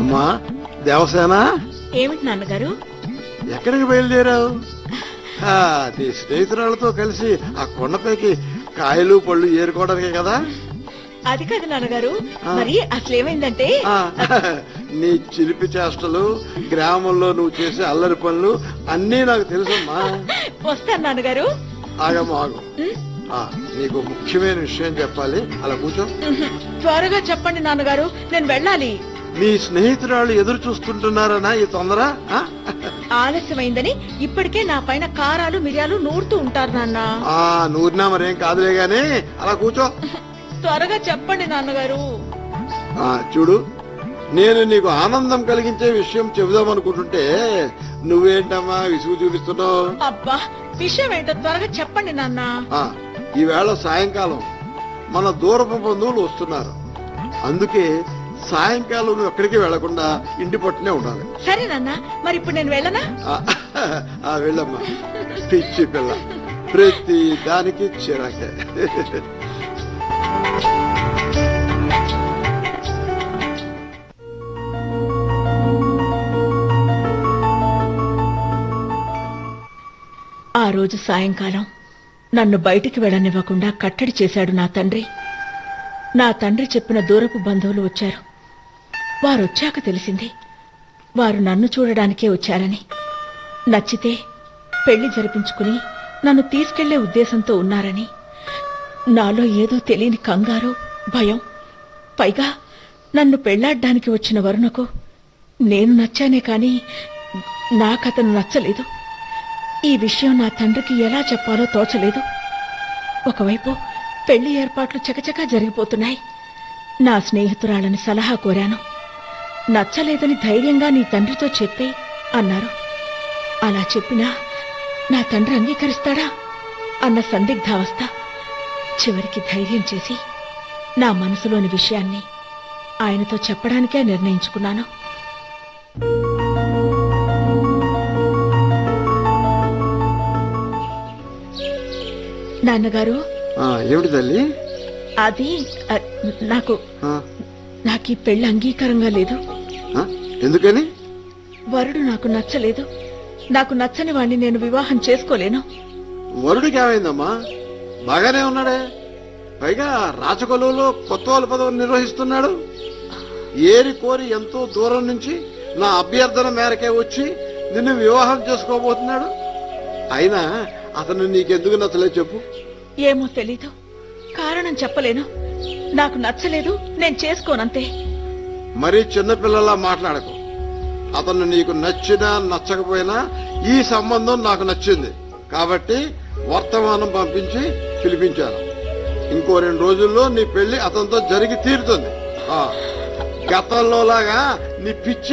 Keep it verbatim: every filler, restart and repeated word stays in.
అమ్మా దేవసేన, ఏమిటి నాన్నగారు? ఎక్కడికి బయలుదేరావు? ఆ, నీ స్నేహితురాలతో కలిసి ఆ కొండపైకి కాయలు పళ్ళు ఏరుకోవడానికే కదా? అది కాదు నాన్నగారు, మరి అసలేమైందంటే ఆ, నీ చిలిపి చేష్టలు, గ్రామంలో నువ్వు చేసే అల్లరి పనులు అన్నీ నాకు తెలుసమ్మా. వస్తాను నాన్నగారు. ఆగమ్మ ఆగు. ఆ, నీకు ముఖ్యమైన విషయం చెప్పాలి. అలా కూర్చో. త్వరగా చెప్పండి నాన్నగారు, నేను వెళ్ళాలి. నీ స్నేహితురాలు ఎదురు చూస్తుంటున్నారనా ఈ తొందర? ఆ? ఆలస్యమైందని ఇప్పటికే నా పైన కారాలు మిరియాలు నూరుతూ ఉంటారు నాన్న. ఆ నూరినా మరేం కాదులే గాని అలా కూర్చో. త్వరగా చెప్పండి నాన్నగారు. ఆ చూడు, నేను నీకు ఆనందం కలిగించే విషయం చెబుదాం అనుకుంటుంటే నువ్వేంటమ్మా విసుగు చూపిస్తున్నావు? అబ్బా, విషయం ఏంటో త్వరగా చెప్పండి నాన్న. ఆ ఈవేళ సాయంకాలం మన దూరపు బంధువులు వస్తున్నారు. అందుకే సాయంకాలం నువ్వు ఎక్కడికి వెళ్లకుండా ఇంటి పట్టునే ఉండాలి. సరే నాన్న, మరి ఇప్పుడు నేను వెళ్ళనా? ఆ వెళ్ళమ్మా, పిచ్చి పిల్ల, ప్రతి దానికి చిరాకే. ఆ రోజు సాయంకాలం నన్ను బయటికి వెళ్ళనివ్వకుండా కట్టడి చేశాడు నా తండ్రి. నా తండ్రి చెప్పిన దూరపు బంధువులు వచ్చారు. వారొచ్చాక తెలిసింది వారు నన్ను చూడడానికే వచ్చారని. నచ్చితే పెళ్లి జరిపించుకుని నన్ను తీసుకెళ్లే ఉద్దేశంతో ఉన్నారని. నాలో ఏదో తెలియని కంగారు, భయం. పైగా నన్ను పెళ్లాడ్డానికి వచ్చిన వరుణకు నేను నచ్చానే కాని నాకతను నచ్చలేదు. ఈ విషయం నా తండ్రికి ఎలా చెప్పాలో తోచలేదు. ఒకవైపు పెళ్లి ఏర్పాట్లు చకచకా జరిగిపోతున్నాయి. నా స్నేహితురాలని సలహా కోరాను. నచ్చలేదని ధైర్యంగా నీ తండ్రితో చెప్పే అన్నారు. అలా చెప్పినా నా తండ్రి అంగీకరిస్తాడా అన్న సందిగ్ధావస్థ. చివరికి ధైర్యం చేసి నా మనసులోని విషయాన్ని ఆయనతో చెప్పడానికే నిర్ణయించుకున్నాను. నాన్నగారు, ఏమిటి తల్లి? అది నాకు నాకు ఈ పెళ్లి అంగీకారంగా లేదు. ఎందుకని? వరుడు నాకు నచ్చలేదు. నాకు నచ్చని వాణ్ణి నేను వివాహం చేసుకోలేను. వరుడికి ఏమైందమ్మా? బాగానే ఉన్నాడే. పైగా రాచకొలువులో కొత్త పదవిని నిర్వహిస్తున్నాడు. ఏరి కోరి ఎంతో దూరం నుంచి నా అభ్యర్థన మేరకే వచ్చి నిన్ను వివాహం చేసుకోబోతున్నాడు. అయినా అతను నీకెందుకు నచ్చలేదు చెప్పు? ఏమో తెలీదు, కారణం చెప్పలేను. నాకు నచ్చలేదు, నేను చేసుకోనంతే. మరీ చిన్నపిల్లలా మాట్లాడకు. అతను నీకు నచ్చినా నచ్చకపోయినా ఈ సంబంధం నాకు నచ్చింది కాబట్టి వర్తమానం పంపించి పిలిపించాను. ఇంకో రెండు రోజుల్లో నీ పెళ్లి అతనితో జరిగి తీరుతుంది. గతంలో లాగా నీ పిచ్చి